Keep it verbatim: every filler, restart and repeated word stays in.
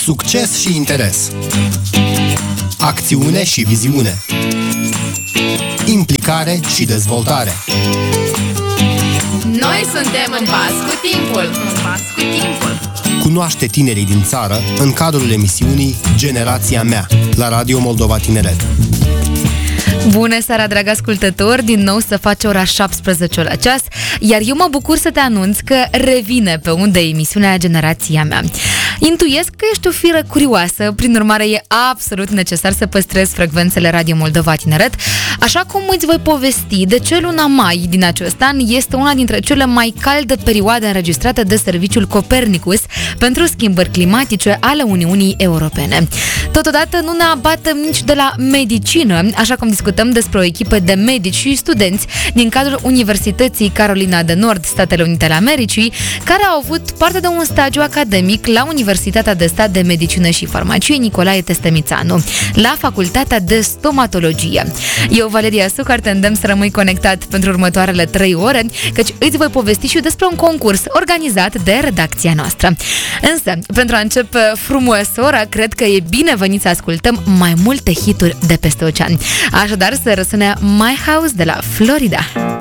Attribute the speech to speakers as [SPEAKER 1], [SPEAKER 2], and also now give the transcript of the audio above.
[SPEAKER 1] Succes și interes. Acțiune și viziune. Implicare și dezvoltare.
[SPEAKER 2] Noi suntem în pas cu timpul. În pas cu timpul.
[SPEAKER 1] Cunoaște tinerii din țară în cadrul emisiunii Generația Mea la Radio Moldova Tineret.
[SPEAKER 3] Bună seara, dragi ascultători! Din nou să face ora șaptesprezece la ceas, iar eu mă bucur să te anunț că revine pe undă emisiunea Generația Mea. Intuiesc că ești o firă curioasă, prin urmare e absolut necesar să păstrezi frecvențele Radio Moldova Tineret, așa cum îți voi povesti de ce luna mai din acest an este una dintre cele mai calde perioade înregistrate de serviciul Copernicus pentru schimbări climatice ale Uniunii Europene. Totodată nu ne abatem nici de la medicină, așa cum discutăm despre o echipă de medici și studenți din cadrul Universității Carolina de Nord, Statele Unite ale Americii, care au avut parte de un stagiu academic la Universitatea de Stat de Medicină și Farmacie Nicolae Testemițanu, la Facultatea de Stomatologie. Eu, Valeria Sucar, te îndemn să rămâi conectat pentru următoarele trei ore, căci îți voi povesti și despre un concurs organizat de redacția noastră. Însă, pentru a începe frumos ora, cred că e binevenit să ascultăm mai multe hituri de peste ocean. Așadar, să răsune My House de la Florida.